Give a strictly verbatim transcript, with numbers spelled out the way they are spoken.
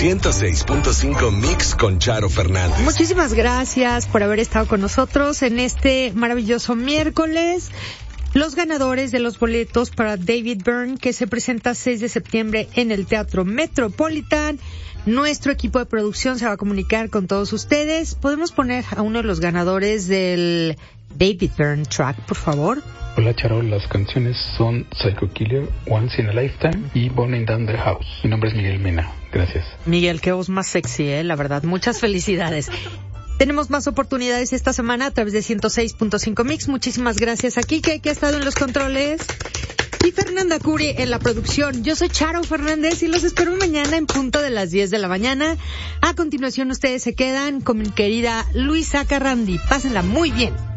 ciento seis punto cinco Mix con Charo Fernández. Muchísimas gracias por haber estado con nosotros en este maravilloso miércoles. Los ganadores de los boletos para David Byrne, que se presenta seis de septiembre en el Teatro Metropolitan. Nuestro equipo de producción se va a comunicar con todos ustedes. ¿Podemos poner a uno de los ganadores del David Byrne track, por favor? Hola Charo, las canciones son Psycho Killer, Once in a Lifetime y Burning Down the House. Mi nombre es Miguel Mena. Gracias. Miguel, qué voz más sexy, eh, la verdad. Muchas felicidades. Tenemos más oportunidades esta semana a través de ciento seis punto cinco Mix. Muchísimas gracias a Kike, que ha estado en los controles, y Fernanda Curi en la producción. Yo soy Charo Fernández y los espero mañana en punto de las diez de la mañana. A continuación ustedes se quedan con mi querida Luisa Carrandi. Pásenla muy bien.